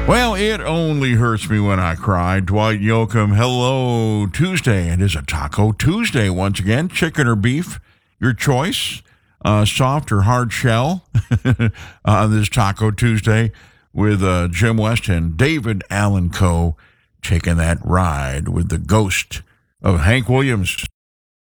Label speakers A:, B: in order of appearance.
A: Well, it only hurts me when I cry. Dwight Yoakam, hello, Tuesday. It is a Taco Tuesday once again. Chicken or beef, your choice. Soft or hard shell on this Taco Tuesday with Jim West and David Allen Coe taking that ride with the ghost of Hank Williams.